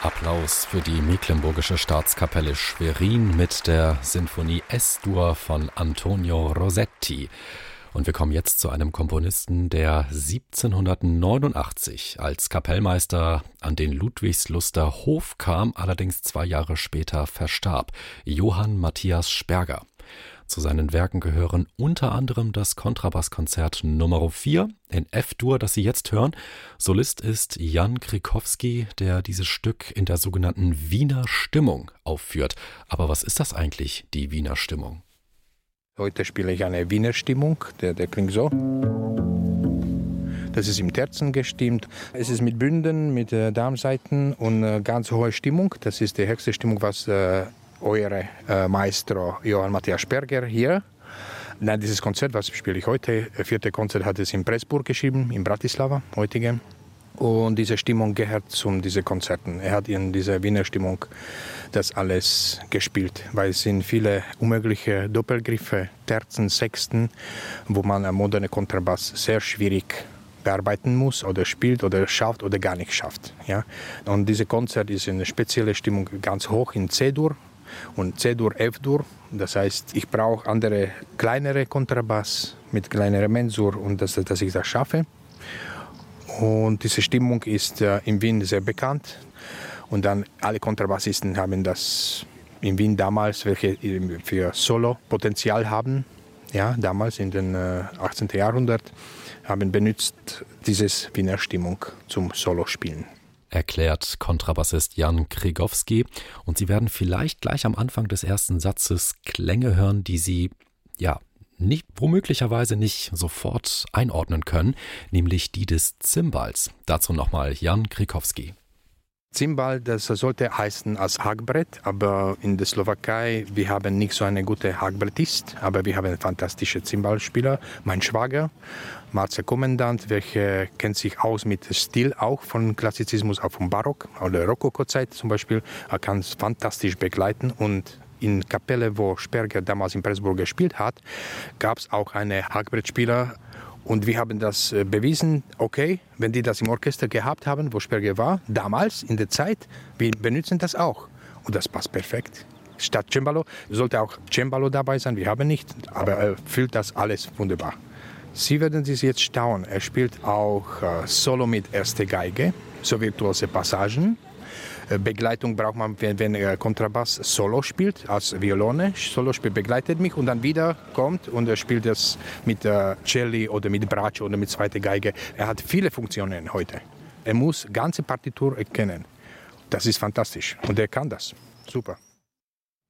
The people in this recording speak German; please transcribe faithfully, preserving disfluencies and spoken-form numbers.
Applaus für die Mecklenburgische Staatskapelle Schwerin mit der Sinfonie Es-Dur von Antonio Rossetti. Und wir kommen jetzt zu einem Komponisten, der siebzehnhundertneunundachtzig als Kapellmeister an den Ludwigsluster Hof kam, allerdings zwei Jahre später verstarb. Johann Matthias Sperger. Zu seinen Werken gehören unter anderem das Kontrabasskonzert Nummer vier in F-Dur, das Sie jetzt hören. Solist ist Jan Krakowski, der dieses Stück in der sogenannten Wiener Stimmung aufführt. Aber was ist das eigentlich, die Wiener Stimmung? Heute spiele ich eine Wiener Stimmung, der, der klingt so. Das ist im Terzen gestimmt. Es ist mit Bünden, mit äh, Darmsaiten und äh, ganz hohe Stimmung. Das ist die höchste Stimmung, was äh, eure äh, Maestro Johann Matthias Sperger hier. Nein, dieses Konzert, was spiele ich heute, das vierte Konzert hat es in Pressburg geschrieben, in Bratislava, heutige. Und diese Stimmung gehört zu diesen Konzerten. Er hat in dieser Wiener Stimmung das alles gespielt, weil es sind viele unmögliche Doppelgriffe, Terzen, Sechsten, wo man einen modernen Kontrabass sehr schwierig bearbeiten muss oder spielt oder schafft oder gar nicht schafft. Ja? Und dieses Konzert ist in einer speziellen Stimmung ganz hoch in C-Dur und C-Dur, F-Dur. Das heißt, ich brauche andere, kleinere Kontrabass mit kleinerer Mensur und dass, dass ich das schaffe. Und diese Stimmung ist äh, in Wien sehr bekannt. Und dann alle Kontrabassisten haben das in Wien damals, welche für Solo-Potenzial haben, ja, damals in den äh, achtzehnten. Jahrhundert, haben benutzt dieses Wiener Stimmung zum Solospielen. Erklärt Kontrabassist Jan Krakowski. Und Sie werden vielleicht gleich am Anfang des ersten Satzes Klänge hören, die Sie, ja, nicht, womöglicherweise nicht sofort einordnen können, nämlich die des Zimbals. Dazu nochmal Jan Krakowski. Zimbal, das sollte heißen als Hackbrett, aber in der Slowakei, wir haben nicht so eine gute Hackbrettist, aber wir haben einen fantastischen Zimbalspieler, mein Schwager, Marcel Kommandant, welcher kennt sich aus mit Stil auch von Klassizismus, auch vom Barock oder Rokoko-Zeit zum Beispiel. Er kann es fantastisch begleiten und in Kapelle, wo Sperger damals in Pressburg gespielt hat, gab es auch einen Hackbrettspieler. Und wir haben das bewiesen, okay, wenn die das im Orchester gehabt haben, wo Sperger war, damals in der Zeit, wir benutzen das auch. Und das passt perfekt. Statt Cembalo sollte auch Cembalo dabei sein, wir haben nicht, aber er füllt das alles wunderbar. Sie werden sich jetzt staunen, er spielt auch äh, Solo mit erster Geige, so virtuose Passagen. Begleitung braucht man, wenn, wenn er Kontrabass Solo spielt, als Violone. Solo spielt, begleitet mich und dann wieder kommt und er spielt das mit äh, Celli oder mit Braccio oder mit zweiter Geige. Er hat viele Funktionen heute. Er muss ganze Partitur erkennen. Das ist fantastisch und er kann das. Super.